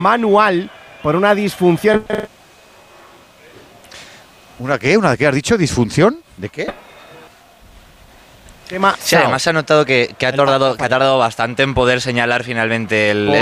manual por una disfunción. ¿Una qué? ¿Una qué has dicho? ¿Disfunción? ¿De qué? Sí, además se ha notado que ha tardado bastante en poder señalar finalmente el